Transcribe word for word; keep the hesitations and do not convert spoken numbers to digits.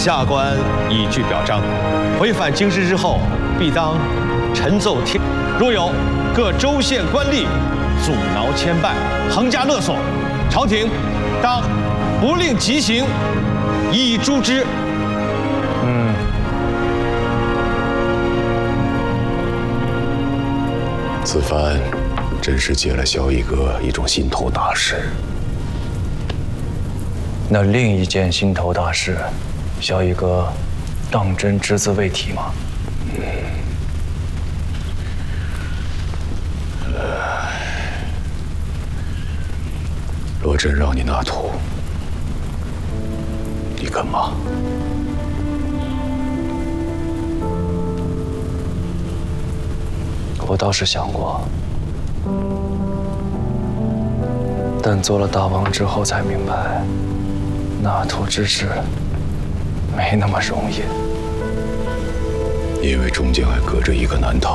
下官已具表彰，回返京师之后，必当陈奏天。若有各州县官吏阻挠牵绊、横加勒索，朝廷当不令极刑，以诛之。 嗯。 此番真是借了萧逸哥一种心头大事。 那另一件心头大事，萧逸哥当真只字未提吗？ 嗯。呃，若真让你纳土，你肯吗？ 我倒是想过，但做了大王之后才明白，纳土之事没那么容易。 因为中间还隔着一个南唐。